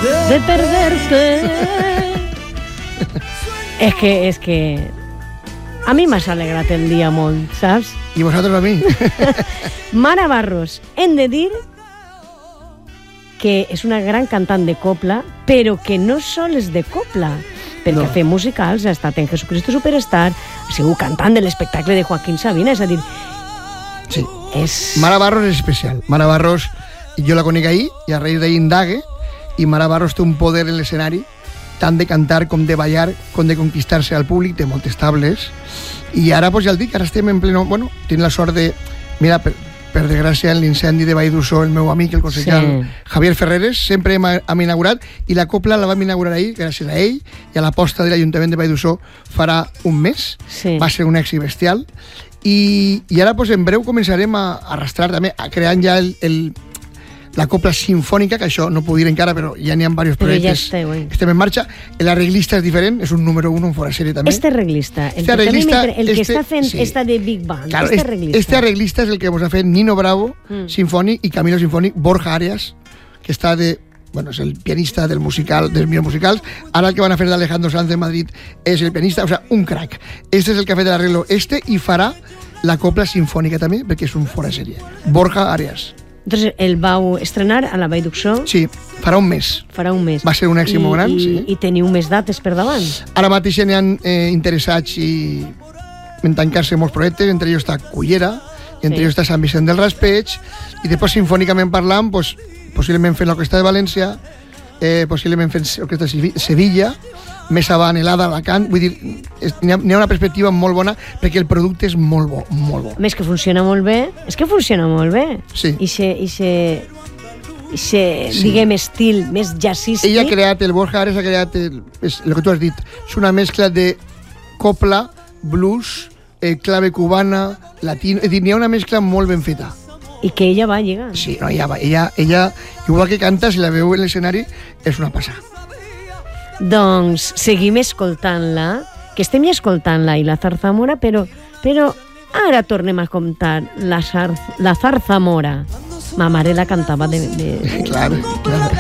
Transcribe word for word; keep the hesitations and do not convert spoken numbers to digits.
de perderte. És que, és que... A mi m'has alegrat el dia molt, saps? I vosaltres a mi. Mara Barros, hem de dir que és una gran cantant de copla, però que no sol és de copla, perquè no. ha fet musicals, ha estat en Jesucristo Superstar, ha sigut cantant de l'espectacle de Joaquín Sabina, és a dir... Sí, és... Mara Barros és especial. Mara Barros, jo la conec ahir, i a raïs d'ahir indague, i Mara Barros té un poder en l'escenari, tant de cantar com de ballar, com de conquistar-se al públic, té moltes tables, i ara, pues, ja el dic, ara estem en pleno... Bueno, tinc la sort de... Mira, per, per desgràcia, en l'incendi de Vall d'Uixó, el meu amic, el consellal sí. Javier Ferreres, sempre hem, hem inaugurat, i la copla la vam inaugurar ahir, gràcies a ell, i a l'aposta de l'Ajuntament de Vall d'Uixó farà un mes. Sí. Va ser un èxit bestial. I, i ara, pues, en breu començarem a arrastrar també, a creant ja el... el la copla sinfònica, que això no puc dir encara, però ja n'hi ha diversos projectes. Ja està, estem en marxa. L'arreglista és diferent, és un número uno en fora sèrie també. Este arreglista, el, este arreglista, que, el que este, està fent sí. esta de Big Band, claro, este arreglista. Este arreglista és el que ens ha fet Nino Bravo, mm. sinfònic, i Camilo Sinfònic, Borja Arias, que està de... Bueno, és el pianista del musical, dels millors musicals. Ara el que van a fer d'Alejandro Sanz de Madrid és el pianista, o sea, un crack. Este és el que ha fet l'arreglo este i farà la copla sinfònica també, perquè és un fora sèrie. Borja Arias. Entonces, el vau estrenar a la Vall d'Uixó? Sí, farà un mes. Farà un mes. Va ser un èxit I, molt gran, i, sí. I teniu més dates per davant? Ara mateix n'hi ha eh, interessats i en tancar-se molts projectes, entre ells està Cullera, entre sí. ells està Sant Vicent del Raspeig, i després, sinfònicament parlant, pues, possiblement fent l'Orquestra de València, eh, possiblement fent l'Orquestra de Sevilla, més avant Helada, Alacant, vull dir, n'hi ha, ha una perspectiva molt bona perquè el producte és molt bo, molt bo. A més que funciona molt bé, és que funciona molt bé. Sí. I se, i se, i se sí. diguem, estil més jazzístic. Ella ha creat, el Borja Arias ha creat, el, és, el que tu has dit, és una mescla de copla, blues, eh, clave cubana, latino, és dir, n'hi ha una mescla molt ben feta. I que ella va llegar. Sí, no, ella va, ella, ella, igual que canta, si la veu en l'escenari, és una passada. Doncs seguim escoltant-la, que estem ja escoltant-la i la zarzamora, però, però ara tornem a comptar la, zar, la zarzamora. Ma mare la cantava de... de... Claro, claro.